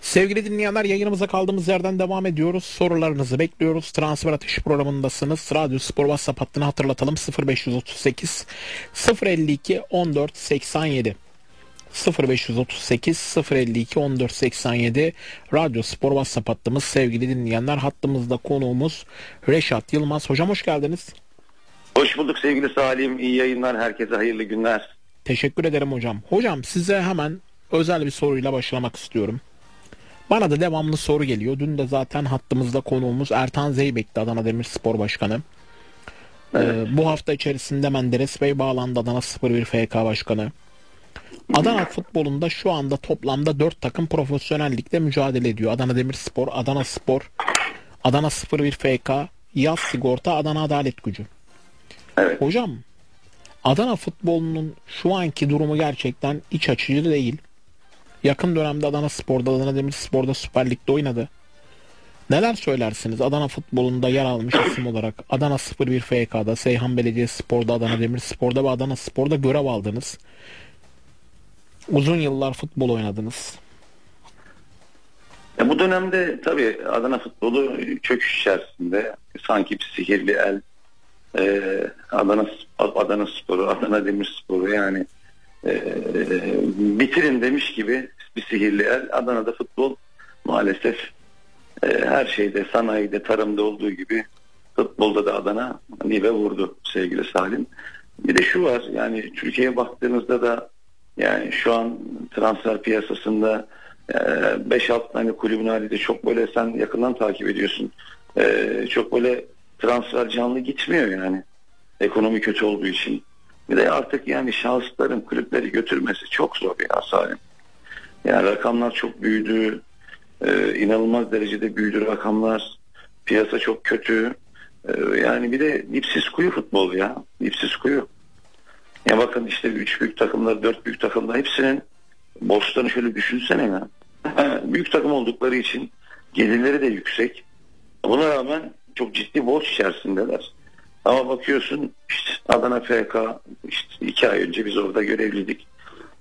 Sevgili dinleyenler, yayınımıza kaldığımız yerden devam ediyoruz. Sorularınızı bekliyoruz. Transfer Ateşi programındasınız. Radyo Spor WhatsApp hattını hatırlatalım. 0538 052 14 87 0538 052 14 87 Radyo Spor WhatsApp hattımız. Sevgili dinleyenler, hattımızda konuğumuz Reşat Yılmaz. Hocam hoş geldiniz. Hoş bulduk sevgili Salim. İyi yayınlar. Herkese hayırlı günler. Teşekkür ederim hocam. Hocam, size hemen özel bir soruyla başlamak istiyorum. Bana da devamlı soru geliyor. Dün de zaten hattımızda konuğumuz Ertan Zeybek'ti, Adana Demirspor Başkanı. Evet. Bu hafta içerisinde Menderes Bey bağlandı, Adana 01 FK Başkanı. Adana futbolunda şu anda toplamda 4 takım profesyonel ligde mücadele ediyor. Adana Demirspor, Adana Spor, Adana 01 FK, Yaz Sigorta, Adana Adalet Gücü. Evet. Hocam, Adana futbolunun şu anki durumu gerçekten iç açıcı değil. Yakın dönemde Adana Spor'da, Adana Demirspor'da Süper Lig'de oynadı. Neler söylersiniz Adana futbolunda yer almış isim olarak? Adana 01 FK'da, Seyhan Belediyespor'da, Adana Demirspor'da ve Adana Spor'da görev aldınız. Uzun yıllar futbol oynadınız. Bu dönemde tabii Adana futbolu çöküş içerisinde. Sanki bir sihirli el Adana Sporu, Adana Demirspor'u yani bitirin demiş gibi bir sihirli el. Adana'da futbol maalesef her şeyde, sanayide, tarımda olduğu gibi futbolda da Adana nive vurdu sevgili Salim. Bir de şu var, yani Türkiye'ye baktığınızda da yani şu an transfer piyasasında 5-6 tane kulübün halinde çok böyle, sen yakından takip ediyorsun, çok böyle transfer canlı gitmiyor yani. Ekonomi kötü olduğu için. Bir de artık yani şahısların kulüpleri götürmesi çok zor ya Salim. Yani rakamlar çok büyüdü. İnanılmaz derecede büyüdü rakamlar. Piyasa çok kötü. Yani bir de dipsiz kuyu futbol ya. Dipsiz kuyu. Ya bakın işte 3 büyük takımlar, 4 büyük takımlar, hepsinin borçlarını şöyle düşünsene ya. Büyük takım oldukları için gelirleri de yüksek. Buna rağmen çok ciddi borç içerisindeler. Ama bakıyorsun işte Adana FK, işte 2 ay önce biz orada görevliydik.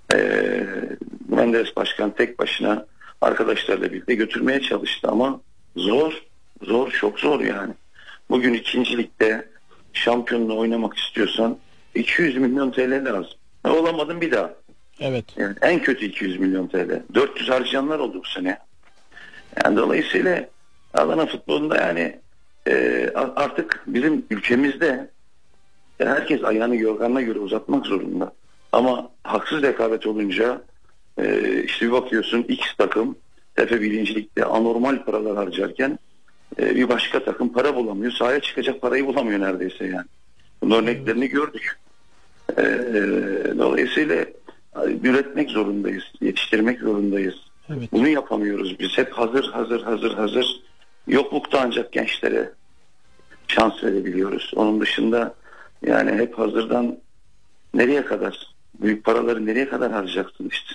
Menderes Başkan tek başına arkadaşlarla birlikte götürmeye çalıştı ama zor, çok zor yani. Bugün ikincilikte şampiyonluğu oynamak istiyorsan 200 milyon TL lazım. Olamadın bir daha. Evet. Yani en kötü 200 milyon TL. 400 harcayanlar oldu bu sene. Yani dolayısıyla Adana futbolunda yani artık bizim ülkemizde herkes ayağını yorganına göre uzatmak zorunda. Ama haksız rekabet olunca işte bir bakıyorsun X takım Tepe birincilikte anormal paralar harcarken bir başka takım para bulamıyor. Sahaya çıkacak parayı bulamıyor neredeyse yani. Bunun örneklerini gördük. Dolayısıyla üretmek zorundayız. Yetiştirmek zorundayız. Evet. Bunu yapamıyoruz. Biz hep hazır. Yoklukta ancak gençlere şans verebiliyoruz. Onun dışında yani hep hazırdan nereye kadar? Büyük paraları nereye kadar harcayacaksın işte?